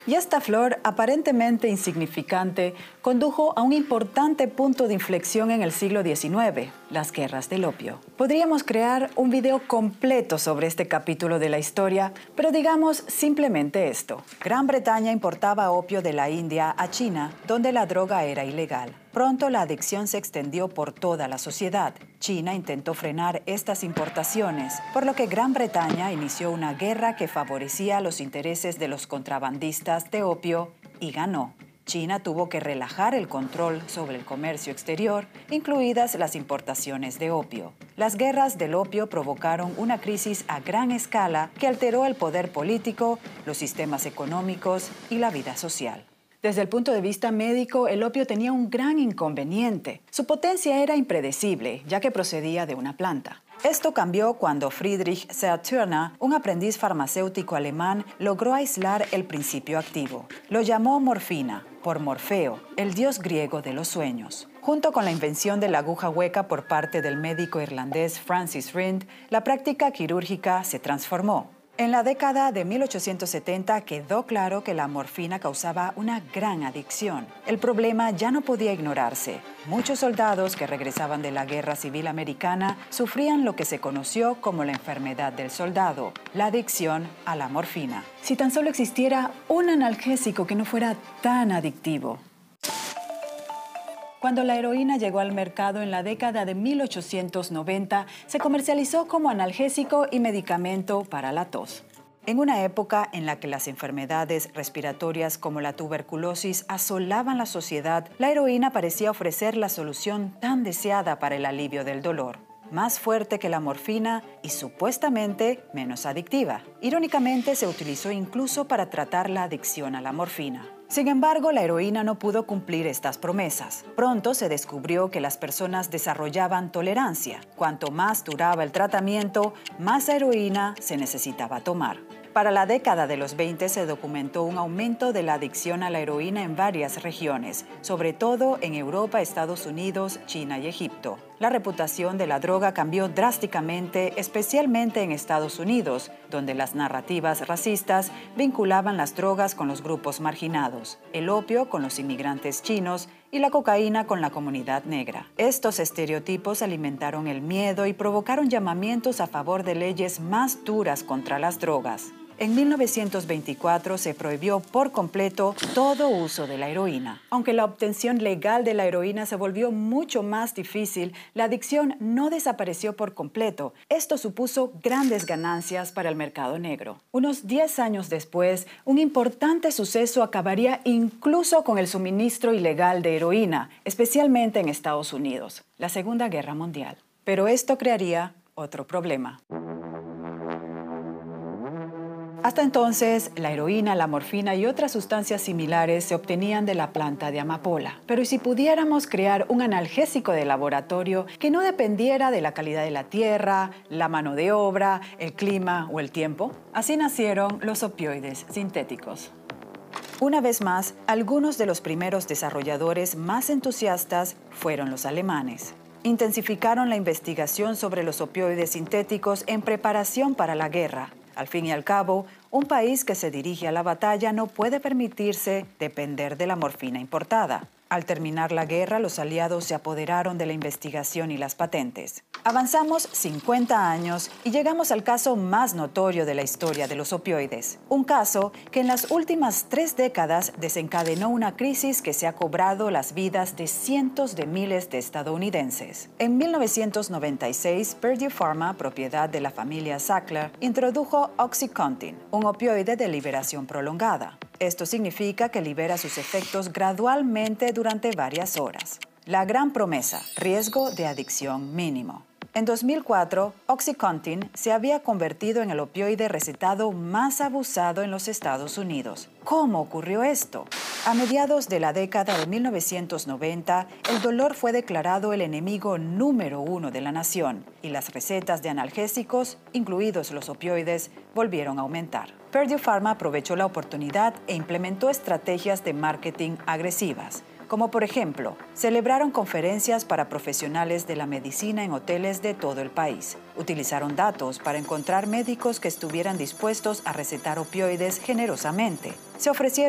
Y esta flor, aparentemente insignificante, condujo a un importante punto de inflexión en el siglo XIX, las guerras del opio. Podríamos crear un video completo sobre este capítulo de la historia, pero digamos simplemente esto. Gran Bretaña importaba opio de la India a China, donde la droga era ilegal. Pronto la adicción se extendió por toda la sociedad. China intentó frenar estas importaciones, por lo que Gran Bretaña inició una guerra que favorecía los intereses de los contrabandistas de opio y ganó. China tuvo que relajar el control sobre el comercio exterior, incluidas las importaciones de opio. Las guerras del opio provocaron una crisis a gran escala que alteró el poder político, los sistemas económicos y la vida social. Desde el punto de vista médico, el opio tenía un gran inconveniente. Su potencia era impredecible, ya que procedía de una planta. Esto cambió cuando Friedrich Serturner, un aprendiz farmacéutico alemán, logró aislar el principio activo. Lo llamó morfina, por Morfeo, el dios griego de los sueños. Junto con la invención de la aguja hueca por parte del médico irlandés Francis Rind, la práctica quirúrgica se transformó. En la década de 1870 quedó claro que la morfina causaba una gran adicción. El problema ya no podía ignorarse. Muchos soldados que regresaban de la Guerra Civil Americana sufrían lo que se conoció como la enfermedad del soldado, la adicción a la morfina. Si tan solo existiera un analgésico que no fuera tan adictivo. Cuando la heroína llegó al mercado en la década de 1890, se comercializó como analgésico y medicamento para la tos. En una época en la que las enfermedades respiratorias como la tuberculosis asolaban la sociedad, la heroína parecía ofrecer la solución tan deseada para el alivio del dolor. Más fuerte que la morfina y supuestamente menos adictiva. Irónicamente, se utilizó incluso para tratar la adicción a la morfina. Sin embargo, la heroína no pudo cumplir estas promesas. Pronto se descubrió que las personas desarrollaban tolerancia. Cuanto más duraba el tratamiento, más heroína se necesitaba tomar. Para la década de los 20 se documentó un aumento de la adicción a la heroína en varias regiones, sobre todo en Europa, Estados Unidos, China y Egipto. La reputación de la droga cambió drásticamente, especialmente en Estados Unidos, donde las narrativas racistas vinculaban las drogas con los grupos marginados, el opio con los inmigrantes chinos y la cocaína con la comunidad negra. Estos estereotipos alimentaron el miedo y provocaron llamamientos a favor de leyes más duras contra las drogas. En 1924 se prohibió por completo todo uso de la heroína. Aunque la obtención legal de la heroína se volvió mucho más difícil, la adicción no desapareció por completo. Esto supuso grandes ganancias para el mercado negro. Unos 10 años después, un importante suceso acabaría incluso con el suministro ilegal de heroína, especialmente en Estados Unidos, la Segunda Guerra Mundial. Pero esto crearía otro problema. Hasta entonces, la heroína, la morfina y otras sustancias similares se obtenían de la planta de amapola. Pero ¿y si pudiéramos crear un analgésico de laboratorio que no dependiera de la calidad de la tierra, la mano de obra, el clima o el tiempo? Así nacieron los opioides sintéticos. Una vez más, algunos de los primeros desarrolladores más entusiastas fueron los alemanes. Intensificaron la investigación sobre los opioides sintéticos en preparación para la guerra. Al fin y al cabo, un país que se dirige a la batalla no puede permitirse depender de la morfina importada. Al terminar la guerra, los aliados se apoderaron de la investigación y las patentes. Avanzamos 50 años y llegamos al caso más notorio de la historia de los opioides. Un caso que en las últimas 3 décadas desencadenó una crisis que se ha cobrado las vidas de cientos de miles de estadounidenses. En 1996, Purdue Pharma, propiedad de la familia Sackler, introdujo OxyContin, un opioide de liberación prolongada. Esto significa que libera sus efectos gradualmente durante varias horas. La gran promesa: riesgo de adicción mínimo. En 2004, OxyContin se había convertido en el opioide recetado más abusado en los Estados Unidos. ¿Cómo ocurrió esto? A mediados de la década de 1990, el dolor fue declarado el enemigo número 1 de la nación y las recetas de analgésicos, incluidos los opioides, volvieron a aumentar. Purdue Pharma aprovechó la oportunidad e implementó estrategias de marketing agresivas, como por ejemplo, celebraron conferencias para profesionales de la medicina en hoteles de todo el país. Utilizaron datos para encontrar médicos que estuvieran dispuestos a recetar opioides generosamente. Se ofrecieron